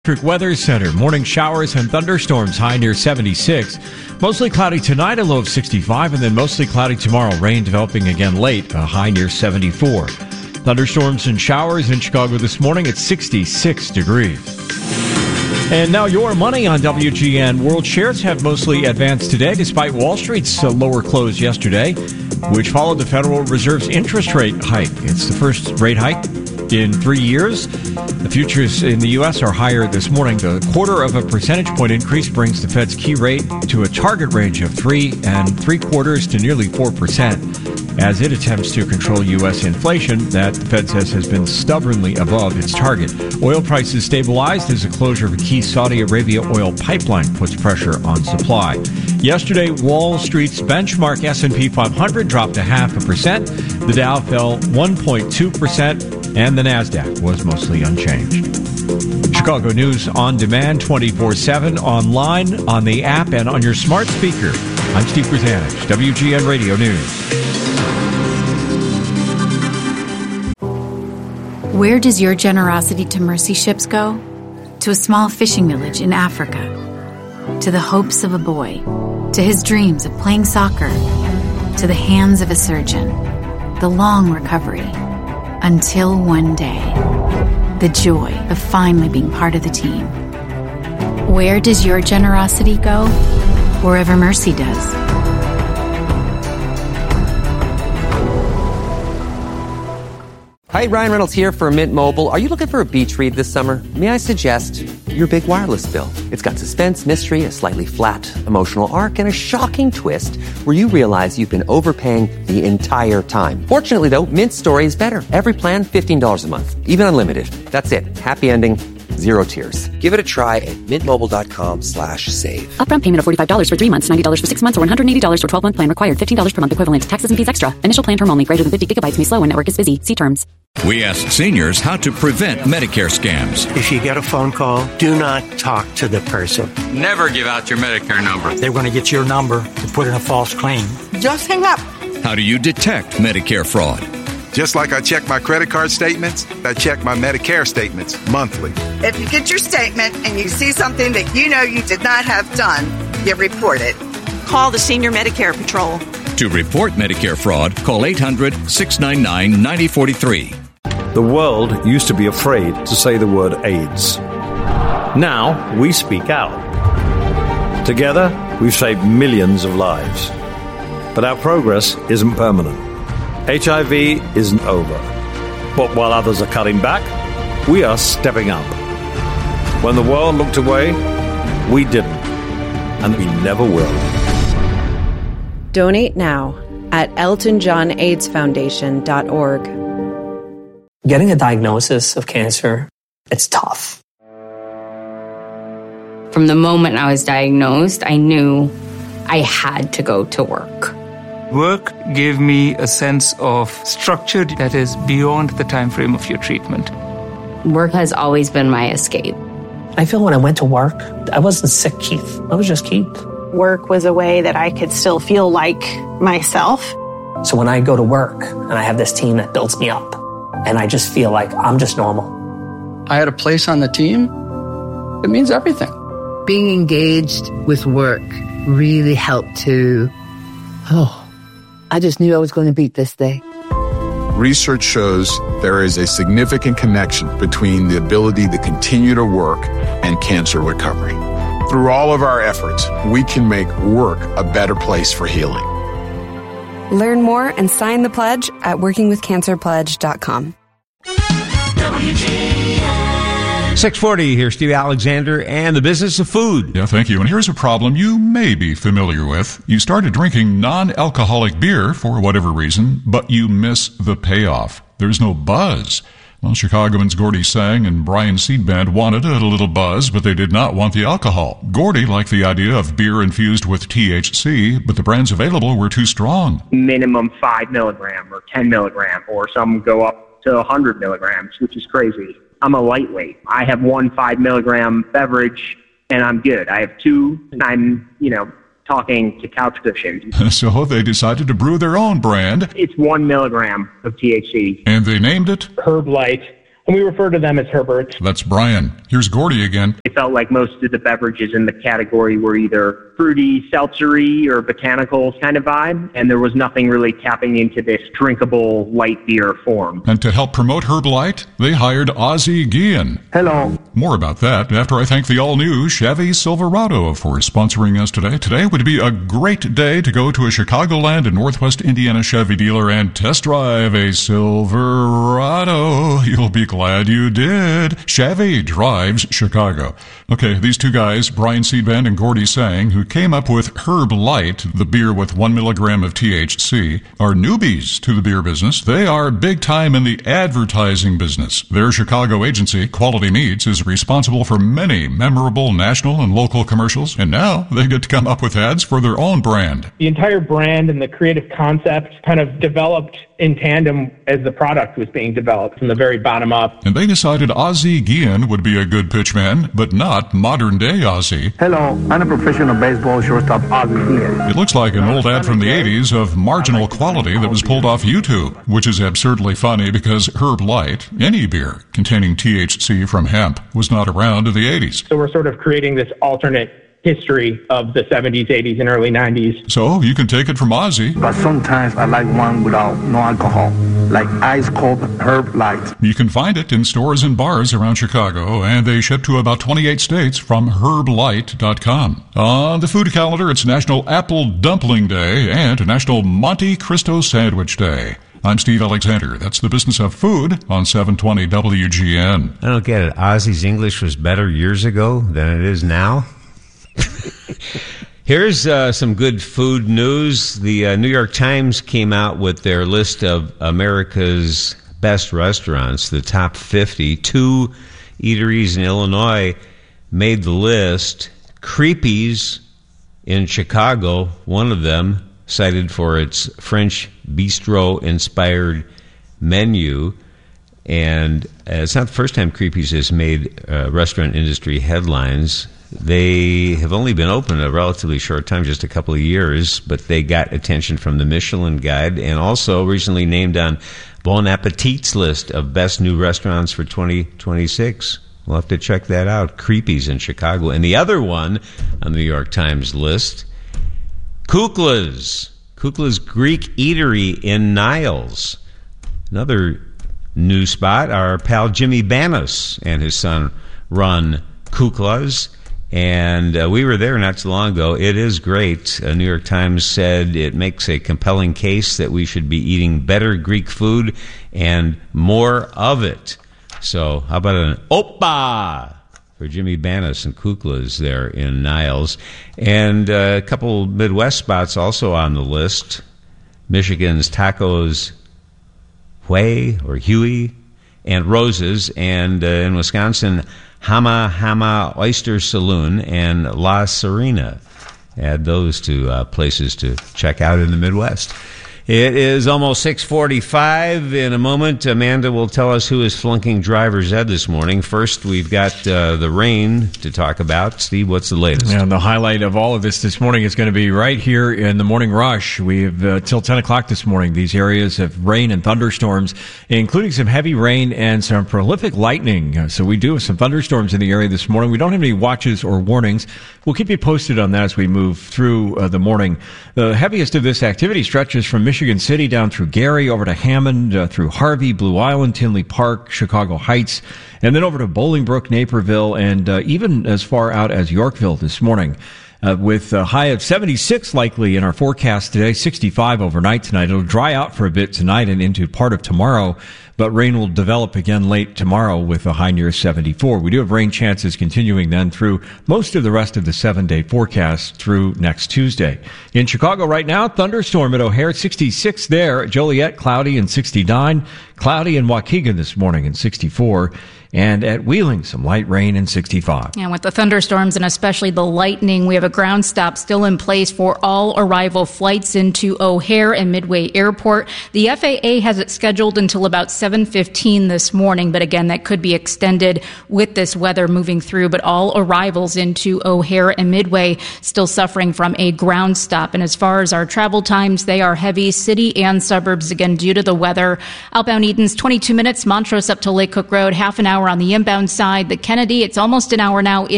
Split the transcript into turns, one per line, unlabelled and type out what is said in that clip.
Weather Center. Morning showers and thunderstorms, high near 76. Mostly cloudy tonight, a low of 65, and then mostly cloudy tomorrow. Rain developing again late, a high near 74. Thunderstorms and showers in Chicago this morning at 66 degrees. And now your money on WGN. World shares have mostly advanced today despite Wall Street's lower close yesterday, which followed the Federal Reserve's interest rate hike. It's the first rate hike in 3 years. The futures in the U.S. are higher this morning. The 0.25 percentage point increase brings the Fed's key rate to a target range of 3 3/4 to nearly 4%, as it attempts to control U.S. inflation that the Fed says has been stubbornly above its target. Oil prices stabilized as the closure of a key Saudi Arabia oil pipeline puts pressure on supply. Yesterday, Wall Street's benchmark S&P 500 dropped 0.5%. The Dow fell 1.2%. And the NASDAQ was mostly unchanged. Chicago News on demand 24/7, online, on the app, and on your smart speaker. I'm Steve Grzanich, WGN Radio News.
Where does your generosity to mercy ships go? To a small fishing village in Africa. To the hopes of a boy. To his dreams of playing soccer. To the hands of a surgeon. The long recovery. Until one day, the joy of finally being part of the team. Where does your generosity go? Wherever mercy does.
Hi, Ryan Reynolds here for Mint Mobile. Are you looking for a beach read this summer? May I suggest your big wireless bill? It's got suspense, mystery, a slightly flat emotional arc, and a shocking twist where you realize you've been overpaying the entire time. Fortunately, though, Mint's story is better. Every plan, $15 a month. Even unlimited. That's it. Happy ending. Zero tears. Give it a try at mintmobile.com/save.
Upfront payment of $45 for 3 months, $90 for 6 months, or $180 for 12-month plan required. $15 per month equivalent. Taxes and fees extra. Initial plan term only. Greater than 50 gigabytes may slow when network is busy. See terms.
We asked seniors how to prevent Medicare scams.
If you get a phone call, do not talk to the person.
Never give out your Medicare number.
They're going to get your number to put in a false claim.
Just hang up.
How do you detect Medicare fraud?
Just like I check my credit card statements, I check my Medicare statements monthly.
If you get your statement and you see something that you know you did not have done, you report it.
Call the Senior Medicare Patrol.
To report Medicare fraud, call 800-699-9043.
The world used to be afraid to say the word AIDS. Now we speak out. Together, we've saved millions of lives. But our progress isn't permanent. HIV isn't over. But while others are cutting back, we are stepping up. When the world looked away, we didn't. And we never will.
Donate now at EltonJohnAIDSFoundation.org.
Getting a diagnosis of cancer, it's tough.
From the moment I was diagnosed, I knew I had to go to work.
Work gave me a sense of structure that is beyond the time frame of your treatment.
Work has always been my escape.
I feel when I went to work, I wasn't sick, Keith. I was just Keith.
Work was a way that I could still feel like myself.
So when I go to work and I have this team that builds me up, and I just feel like I'm just normal.
I had a place on the team. It means everything.
Being engaged with work really helped to, I just knew I was going to beat this day.
Research shows there is a significant connection between the ability to continue to work and cancer recovery. Through all of our efforts, we can make work a better place for healing.
Learn more and sign the pledge at workingwithcancerpledge.com.
640, here's Steve Alexander and the business of food.
Yeah, thank you. And here's a problem you may be familiar with. You started drinking non-alcoholic beer for whatever reason, but you miss the payoff. There's no buzz. Well, Chicagoans Gordy Sang and Brian Seedband wanted a little buzz, but they did not want the alcohol. Gordy liked the idea of beer infused with THC, but the brands available were too strong.
Minimum 5 milligram or 10 milligram, or some go up to 100 milligrams, which is crazy. I'm a lightweight. I have 1 5 milligram beverage, and I'm good. I have 2, and I'm, talking to couch cushions.
So they decided to brew their own brand.
It's 1 milligram of THC.
And they named it
Herb Light
and we refer to them as Herberts.
That's Brian. Here's Gordy again.
It felt like most of the beverages in the category were either fruity, seltzery, or botanical kind of vibe, and there was nothing really tapping into this drinkable light beer form.
And to help promote Herb Light, they hired Ozzie Guillen.
Hello.
More about that after I thank the all-new Chevy Silverado for sponsoring us today. Today would be a great day to go to a Chicagoland and Northwest Indiana Chevy dealer and test drive a Silverado. You'll be glad you did. Chevy drives Chicago. Okay, these two guys, Brian Seedband and Gordy Sang, who came up with Herb Light, the beer with 1 milligram of THC, are newbies to the beer business. They are big time in the advertising business. Their Chicago agency, Quality Meats, is responsible for many memorable national and local commercials, and now they get to come up with ads for their own brand.
The entire brand and the creative concept kind of developed in tandem as the product was being developed from the very bottom up.
And they decided Ozzie Guillen would be a good pitchman, but not modern-day Ozzie.
Hello, I'm a professional baseball shortstop, Ozzie Guillen.
It looks like an old ad from the 80s of marginal quality that was pulled off YouTube, which is absurdly funny because Herb Light, any beer containing THC from hemp, was not around in the 80s.
So we're sort of creating this alternate history of the 70s, 80s, and early 90s.
So you can take it from Ozzie.
But sometimes I like one without no alcohol, like ice cold Herb Light.
You can find it in stores and bars around Chicago, and they ship to about 28 states from herblight.com. On the food calendar, it's National Apple Dumpling Day and National Monte Cristo Sandwich Day. I'm Steve Alexander. That's the business of food on 720 WGN.
I don't get it. Ozzie's English was better years ago than it is now. Here's some good food news. The New York Times came out with their list of America's best restaurants, the top 50. 2 eateries in Illinois made the list. Creepy's in Chicago, one of them, cited for its French bistro-inspired menu. And it's not the first time Creepy's has made restaurant industry headlines. They have only been open a relatively short time, just a couple of years, but they got attention from the Michelin Guide and also recently named on Bon Appetit's list of best new restaurants for 2026. We'll have to check that out. Creepy's in Chicago. And the other one on the New York Times list, Kukla's. Kukla's Greek Eatery in Niles. Another new spot, our pal Jimmy Banos and his son run Kukla's. And we were there not too long ago. It is great. New York Times said it makes a compelling case that we should be eating better Greek food and more of it. So how about an Oppa for Jimmy Banos and Kukla's there in Niles. And a couple Midwest spots also on the list. Michigan's Tacos Huey and Roses. And in Wisconsin, Hama Oyster Saloon and La Serena. Add those to places to check out in the Midwest. It is almost 6:45. In a moment, Amanda will tell us who is flunking driver's ed this morning. First, we've got the rain to talk about. Steve, what's the latest?
And the highlight of all of this morning is going to be right here in the morning rush. We have till 10 o'clock this morning. These areas of rain and thunderstorms, including some heavy rain and some prolific lightning. So we do have some thunderstorms in the area this morning. We don't have any watches or warnings. We'll keep you posted on that as we move through the morning. The heaviest of this activity stretches from Michigan City down through Gary, over to Hammond, through Harvey, Blue Island, Tinley Park, Chicago Heights, and then over to Bolingbrook, Naperville, and even as far out as Yorkville this morning. With a high of 76 likely in our forecast today, 65 overnight tonight. It'll dry out for a bit tonight and into part of tomorrow, but rain will develop again late tomorrow with a high near 74. We do have rain chances continuing then through most of the rest of the 7-day forecast through next Tuesday. In Chicago right now, thunderstorm at O'Hare, 66 there. Joliet, cloudy and 69. Cloudy in Waukegan this morning and 64. And at Wheeling, some light rain and 65.
And with the thunderstorms and especially the lightning, we have a ground stop still in place for all arrival flights into O'Hare and Midway Airport. The FAA has it scheduled until about 7:15 this morning, but again, that could be extended with this weather moving through. But all arrivals into O'Hare and Midway still suffering from a ground stop. And as far as our travel times, they are heavy, city and suburbs, again, due to the weather. Outbound Edens, 22 minutes. Montrose up to Lake Cook Road, half an hour on the inbound side. The Kennedy, it's almost an hour now.